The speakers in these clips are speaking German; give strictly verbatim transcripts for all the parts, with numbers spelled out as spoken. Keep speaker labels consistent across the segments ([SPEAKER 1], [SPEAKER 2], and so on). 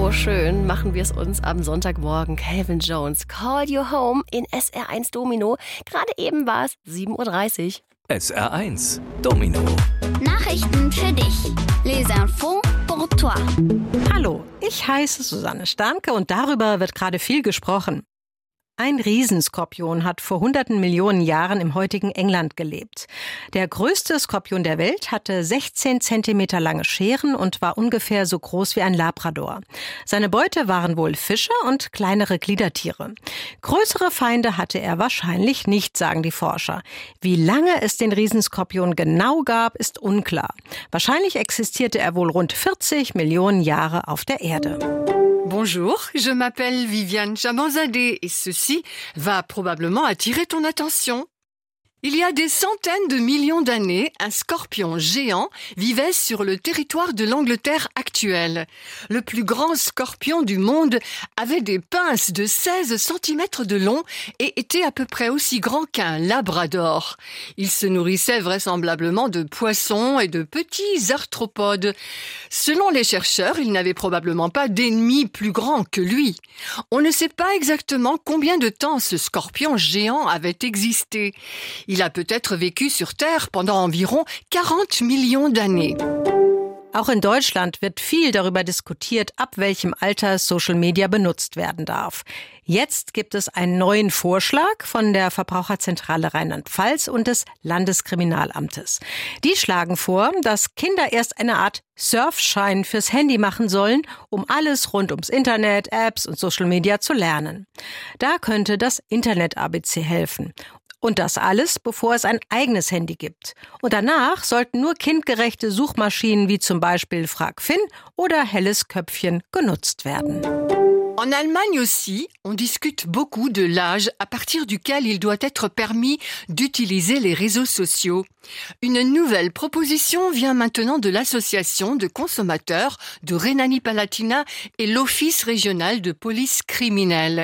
[SPEAKER 1] So schön machen wir es uns am Sonntagmorgen. Calvin Jones, Call You Home in S R eins Domino. Gerade eben war es sieben Uhr dreißig.
[SPEAKER 2] S R eins Domino.
[SPEAKER 3] Nachrichten für dich. Les infos pour toi.
[SPEAKER 4] Hallo, ich heiße Susanne Starnke und darüber wird gerade viel gesprochen. Ein Riesenskorpion hat vor hunderten Millionen Jahren im heutigen England gelebt. Der größte Skorpion der Welt hatte sechzehn Zentimeter lange Scheren und war ungefähr so groß wie ein Labrador. Seine Beute waren wohl Fische und kleinere Gliedertiere. Größere Feinde hatte er wahrscheinlich nicht, sagen die Forscher. Wie lange es den Riesenskorpion genau gab, ist unklar. Wahrscheinlich existierte er wohl rund vierzig Millionen Jahre auf der Erde.
[SPEAKER 5] Bonjour, je m'appelle Viviane Chabanzadeh et ceci va probablement attirer ton attention. Il y a des centaines de millions d'années, un scorpion géant vivait sur le territoire de l'Angleterre actuelle. Le plus grand scorpion du monde avait des pinces de seize centimètres de long et était à peu près aussi grand qu'un labrador. Il se nourrissait vraisemblablement de poissons et de petits arthropodes. Selon les chercheurs, il n'avait probablement pas d'ennemi plus grand que lui. On ne sait pas exactement combien de temps ce scorpion géant avait existé. Il a peut-être vécu sur Terre pendant environ quarante Millionen d'années.
[SPEAKER 4] Auch in Deutschland wird viel darüber diskutiert, ab welchem Alter Social Media benutzt werden darf. Jetzt gibt es einen neuen Vorschlag von der Verbraucherzentrale Rheinland-Pfalz und des Landeskriminalamtes. Die schlagen vor, dass Kinder erst eine Art Surfschein fürs Handy machen sollen, um alles rund ums Internet, Apps und Social Media zu lernen. Da könnte das Internet-A B C helfen. Und das alles, bevor es ein eigenes Handy gibt. Und danach sollten nur kindgerechte Suchmaschinen wie zum Beispiel FragFin oder Helles Köpfchen genutzt werden.
[SPEAKER 5] En Allemagne aussi, on discute beaucoup de l'âge à partir duquel il doit être permis d'utiliser les réseaux sociaux. Une nouvelle proposition vient maintenant de l'association de consommateurs de Rhénanie-Palatinat et l'Office régional de police criminelle.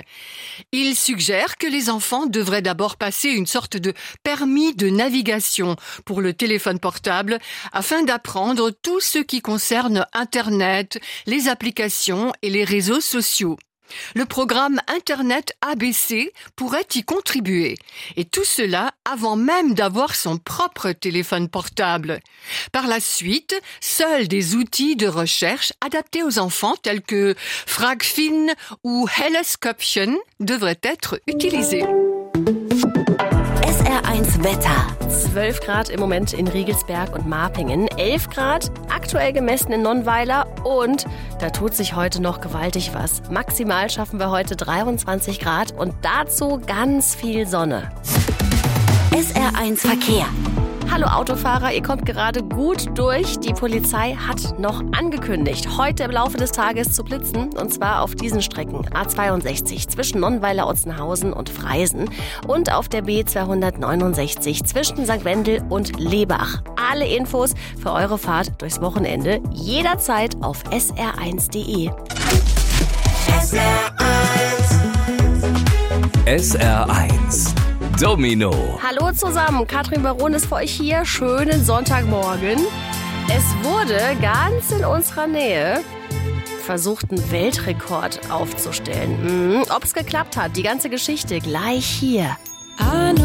[SPEAKER 5] Il suggère que les enfants devraient d'abord passer une sorte de permis de navigation pour le téléphone portable afin d'apprendre tout ce qui concerne Internet, les applications et les réseaux sociaux. Le programme Internet A B C pourrait y contribuer. Et tout cela avant même d'avoir son propre téléphone portable. Par la suite, seuls des outils de recherche adaptés aux enfants tels que FragFin ou Helles Köpfchen devraient être utilisés.
[SPEAKER 3] S R eins Wetter.
[SPEAKER 1] zwölf Grad im Moment in Riegelsberg und Marpingen, elf Grad aktuell gemessen in Nonnweiler und da tut sich heute noch gewaltig was. Maximal schaffen wir heute dreiundzwanzig Grad und dazu ganz viel Sonne.
[SPEAKER 3] S R eins Verkehr.
[SPEAKER 1] Hallo Autofahrer, ihr kommt gerade gut durch. Die Polizei hat noch angekündigt, heute im Laufe des Tages zu blitzen. Und zwar auf diesen Strecken A zweiundsechzig zwischen Nonnweiler, Otzenhausen und Freisen und auf der B zweihundertneunundsechzig zwischen Sankt Wendel und Lebach. Alle Infos für eure Fahrt durchs Wochenende jederzeit auf S R eins Punkt de.
[SPEAKER 2] S R eins. S R eins Domino.
[SPEAKER 1] Hallo zusammen, Katrin Baron ist für euch hier. Schönen Sonntagmorgen. Es wurde ganz in unserer Nähe versucht, einen Weltrekord aufzustellen. Mhm. Ob es geklappt hat, die ganze Geschichte gleich hier.